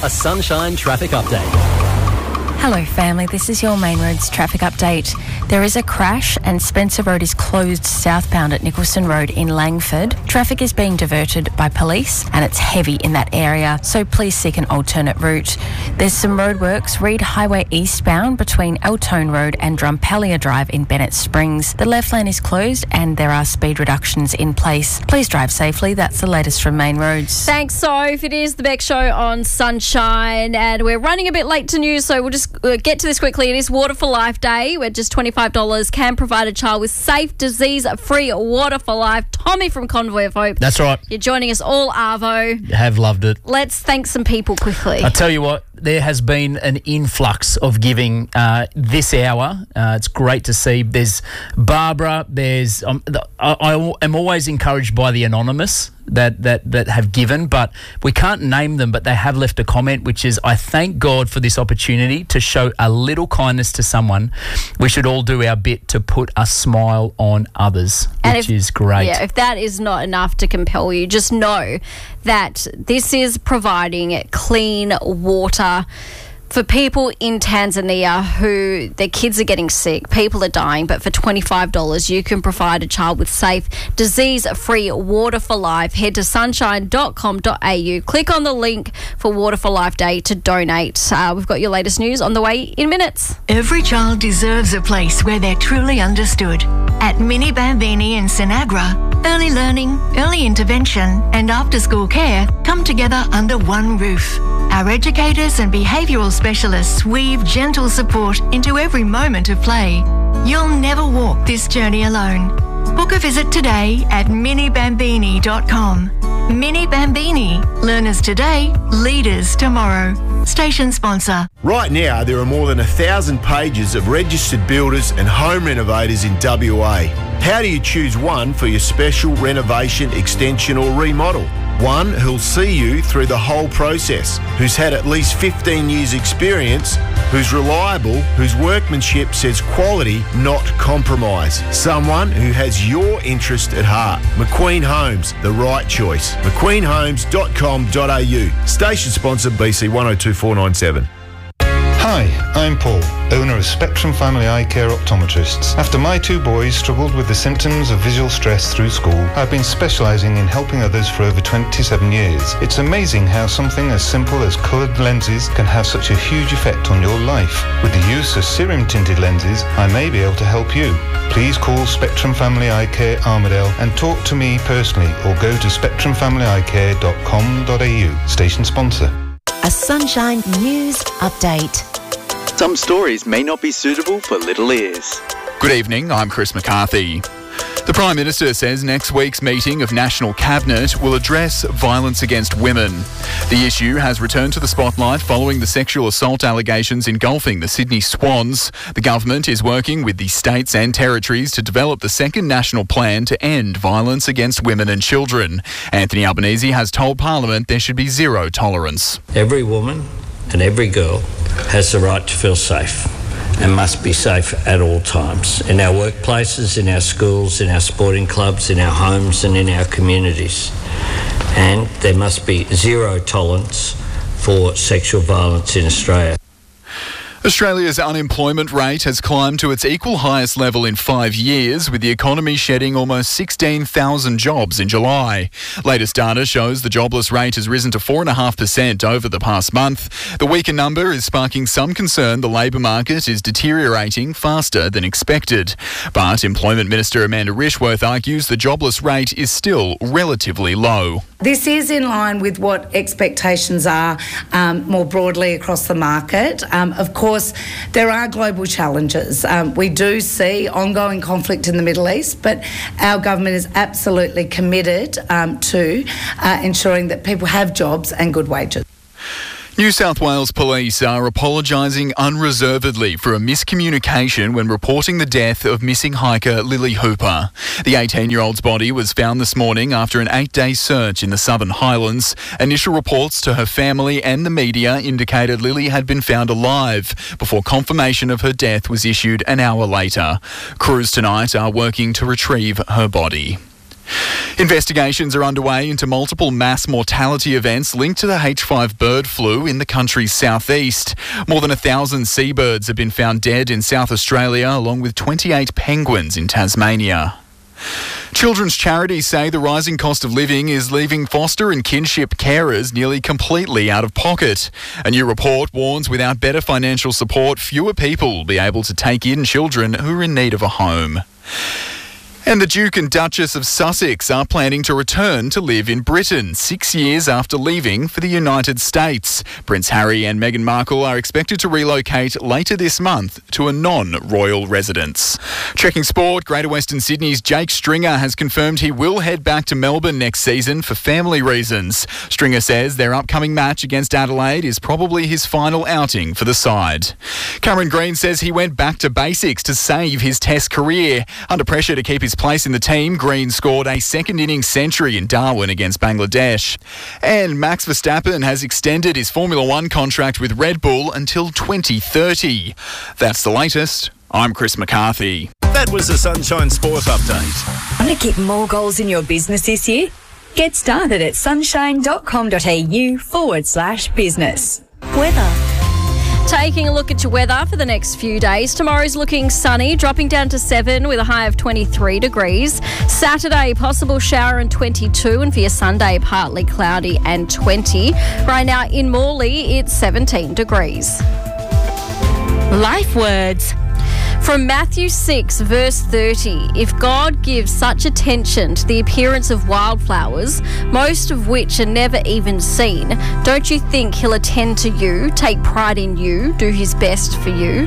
A Sunshine traffic update. Hello family, this is your Main Roads traffic update. There is a crash and Spencer Road is closed southbound at Nicholson Road in Langford. Traffic is being diverted by police and it's heavy in that area, so please seek an alternate route. There's some roadworks, Reed Highway eastbound between Eltone Road and Drumpellier Drive in Bennett Springs. The left lane is closed and there are speed reductions in place. Please drive safely. That's the latest from Main Roads. Thanks, Soph. It is the Beck Show on Sunshine and we're running a bit late to news, so we'll just get to this quickly. It is Water for Life Day, where just $25 can provide a child with safe, disease-free water for life. Tommy from Convoy of Hope. That's right. You're joining us all, Arvo. Have loved it. Let's thank some people quickly. I tell you what, there has been an influx of giving this hour. It's great to see. There's Barbara. There's I am always encouraged by the anonymous that have given, but we can't name them, but they have left a comment, which is, I thank God for this opportunity to show a little kindness to someone. We should all do our bit to put a smile on others, which is great. Yeah, if that is not enough to compel you, just know that this is providing clean water for people in Tanzania who their kids are getting sick, people are dying, but for $25 you can provide a child with safe, disease-free water for life. Head to sunshine.com.au, click on the link for Water for Life Day to donate. We've got your latest news on the way in minutes. Every child deserves a place where they're truly understood. At Mini Bambini in Sinagra, early learning, early intervention and after-school care come together under one roof. Our educators and behavioural specialists weave gentle support into every moment of play. You'll never walk this journey alone. Book a visit today at minibambini.com. Mini Bambini. Learners today, leaders tomorrow. Station sponsor. Right now, there are more than 1,000 pages of registered builders and home renovators in WA. How do you choose one for your special renovation, extension or remodel? One who'll see you through the whole process, who's had at least 15 years experience, who's reliable, whose workmanship says quality, not compromise. Someone who has your interest at heart. McQueen Homes, the right choice. McQueenHomes.com.au. Station sponsor BC 102497. Hi, I'm Paul, owner of Spectrum Family Eye Care Optometrists. After my two boys struggled with the symptoms of visual stress through school, I've been specialising in helping others for over 27 years. It's amazing how something as simple as coloured lenses can have such a huge effect on your life. With the use of serum tinted lenses, I may be able to help you. Please call Spectrum Family Eye Care Armidale and talk to me personally, or go to spectrumfamilyeyecare.com.au. Station sponsor. A Sunshine News Update. Some stories may not be suitable for little ears. Good evening, I'm Chris McCarthy. The Prime Minister says next week's meeting of National Cabinet will address violence against women. The issue has returned to the spotlight following the sexual assault allegations engulfing the Sydney Swans. The government is working with the states and territories to develop the second national plan to end violence against women and children. Anthony Albanese has told Parliament there should be zero tolerance. Every woman and every girl has the right to feel safe and must be safe at all times, in our workplaces, in our schools, in our sporting clubs, in our homes and in our communities. And there must be zero tolerance for sexual violence in Australia. Australia's unemployment rate has climbed to its equal highest level in 5 years, with the economy shedding almost 16,000 jobs in July. Latest data shows the jobless rate has risen to 4.5% over the past month. The weaker number is sparking some concern the labour market is deteriorating faster than expected. But Employment Minister Amanda Rishworth argues the jobless rate is still relatively low. This is in line with what expectations are more broadly across the market. Of course, there are global challenges. We do see ongoing conflict in the Middle East, but our government is absolutely committed to ensuring that people have jobs and good wages. New South Wales Police are apologising unreservedly for a miscommunication when reporting the death of missing hiker Lily Hooper. The 18-year-old's body was found this morning after an 8-day search in the Southern Highlands. Initial reports to her family and the media indicated Lily had been found alive before confirmation of her death was issued an hour later. Crews tonight are working to retrieve her body. Investigations are underway into multiple mass mortality events linked to the H5 bird flu in the country's southeast. More than 1,000 seabirds have been found dead in South Australia, along with 28 penguins in Tasmania. Children's charities say the rising cost of living is leaving foster and kinship carers nearly completely out of pocket. A new report warns without better financial support, fewer people will be able to take in children who are in need of a home. And the Duke and Duchess of Sussex are planning to return to live in Britain 6 years after leaving for the United States. Prince Harry and Meghan Markle are expected to relocate later this month to a non-royal residence. Checking sport, Greater Western Sydney's Jake Stringer has confirmed he will head back to Melbourne next season for family reasons. Stringer says their upcoming match against Adelaide is probably his final outing for the side. Cameron Green says he went back to basics to save his Test career. Under pressure to keep his place in the team, Green scored a second-innings century in Darwin against Bangladesh. And Max Verstappen has extended his Formula One contract with Red Bull until 2030. That's the latest. I'm Chris McCarthy. That was the Sunshine Sport Update. Want to get more goals in your business this year? Get started at sunshine.com.au/business. Weather. Taking a look at your weather for the next few days. Tomorrow's looking sunny, dropping down to 7 with a high of 23 degrees. Saturday, possible shower and 22, and for your Sunday, partly cloudy and 20. Right now in Morley, it's 17 degrees. Life words. From Matthew 6, verse 30, if God gives such attention to the appearance of wildflowers, most of which are never even seen, don't you think he'll attend to you, take pride in you, do his best for you?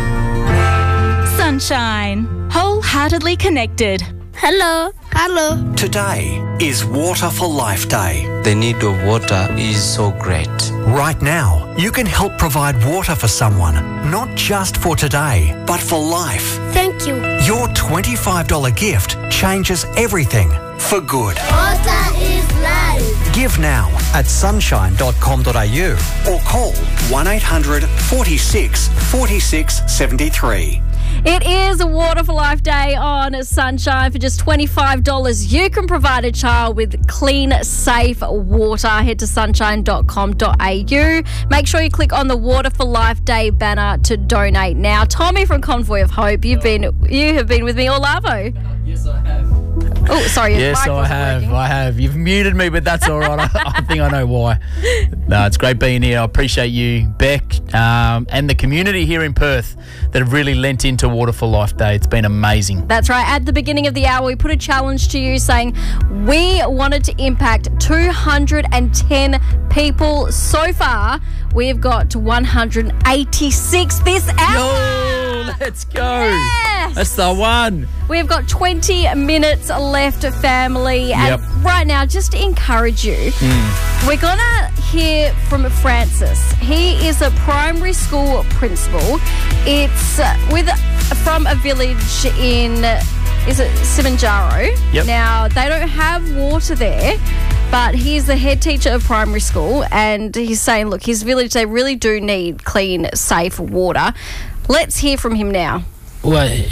Sunshine. Wholeheartedly connected. Hello. Hello. Today is Water for Life Day. The need of water is so great. Right now, you can help provide water for someone, not just for today, but for life. Thank you. Your $25 gift changes everything for good. Water is life. Give now at sunshine.com.au or call 1-800 46 46 73. It is a Water for Life Day on Sunshine. For just $25, you can provide a child with clean, safe water. Head to sunshine.com.au. Make sure you click on the Water for Life Day banner to donate now. Tommy from Convoy of Hope, you have been with me all Arvo. Yes, I have. Oh, sorry. Yes, I have. You've muted me, but that's all right. I think I know why. No, it's great being here. I appreciate you, Beck, and the community here in Perth that have really lent into Water for Life Day. It's been amazing. That's right. At the beginning of the hour, we put a challenge to you saying we wanted to impact 210 people. So far, we've got 186 this hour. Yo, let's go. Yes. That's the one. We've got 20 minutes left, family. And right now, just to encourage you, we're going to hear from Francis. He is a primary school principal. It's from a village in, is it Simanjaro? Yep. Now, they don't have water there, but he's the head teacher of primary school, and he's saying, look, his village, they really do need clean, safe water. Let's hear from him now. The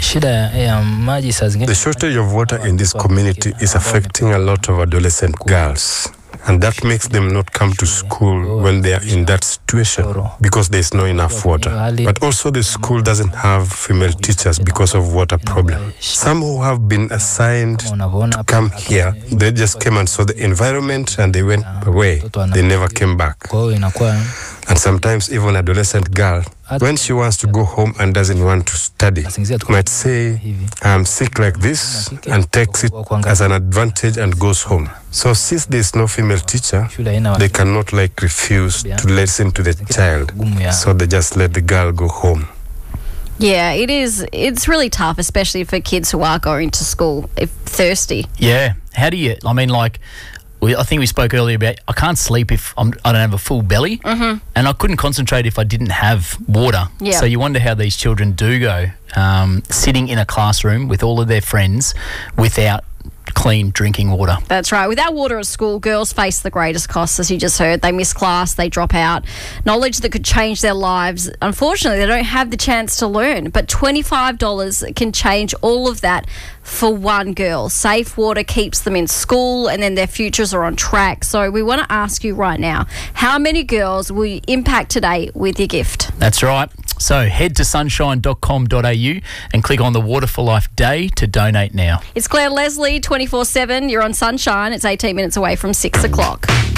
shortage of water in this community is affecting a lot of adolescent girls, and that makes them not come to school when they are in that situation because there is not enough water. But also the school doesn't have female teachers because of water problem. Some who have been assigned to come here, they just came and saw the environment and they went away. They never came back. And sometimes even adolescent girl, when she wants to go home and doesn't want to study, might say, I'm sick like this, and takes it as an advantage and goes home. So since there's no female teacher, they cannot refuse to listen to the child. So they just let the girl go home. Yeah, it is. It's really tough, especially for kids who are going to school if thirsty. Yeah. How do you, I think we spoke earlier about I can't sleep if I don't have a full belly, and I couldn't concentrate if I didn't have water. Yep. So you wonder how these children do go sitting in a classroom with all of their friends without clean drinking water. That's right. Without water at school, girls face the greatest costs, as you just heard. They miss class, they drop out. Knowledge that could change their lives. Unfortunately, they don't have the chance to learn. But $25 can change all of that for one girl. Safe water keeps them in school and then their futures are on track. So we want to ask you right now, how many girls will you impact today with your gift? That's right. So head to sunshine.com.au and click on the Water for Life Day to donate now. It's Claire Leslie, 24/7. You're on Sunshine. It's 18 minutes away from 6 o'clock.